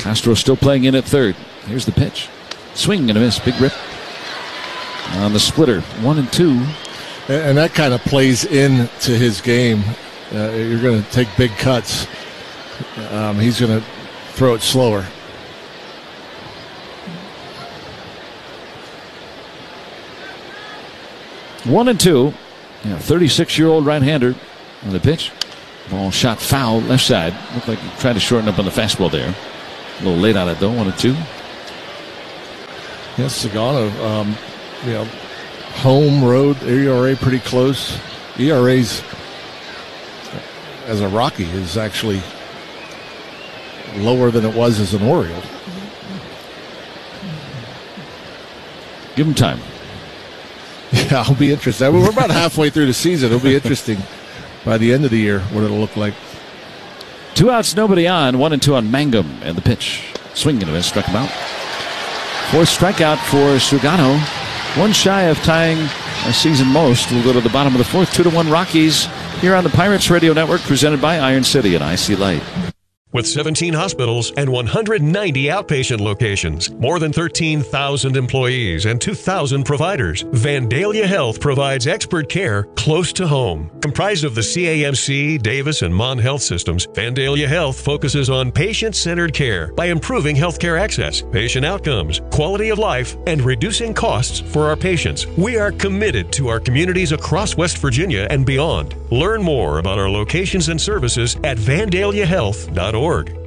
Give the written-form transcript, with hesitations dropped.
Castro still playing in at third. Here's the pitch. Swing and a miss. Big rip on the splitter. 1-2. And that kind of plays into his game. You're going to take big cuts. He's going to throw it slower. One and two. 36-year-old right-hander on the pitch. Ball shot foul left side. Looked like he tried to shorten up on the fastball there. A little late on it though. 1-2. Yes, Sagano. Home road ERA pretty close. ERA's as a Rocky is actually lower than it was as an Oriole. Give him time. Yeah, I'll be interested. We're about halfway through the season. It'll be interesting by the end of the year what it'll look like. 2 outs, nobody on. 1-2 on Mangum, and the pitch. Swing and a miss, struck him out. 4th strikeout for Sugano. One shy of tying a season most. We'll go to the bottom of the 4th. 2-1 Rockies here on the Pirates Radio Network, presented by Iron City and IC Light. With 17 hospitals and 190 outpatient locations, more than 13,000 employees and 2,000 providers, Vandalia Health provides expert care close to home. Comprised of the CAMC, Davis, and Mon Health systems, Vandalia Health focuses on patient-centered care by improving healthcare access, patient outcomes, quality of life, and reducing costs for our patients. We are committed to our communities across West Virginia and beyond. Learn more about our locations and services at vandaliahealth.org.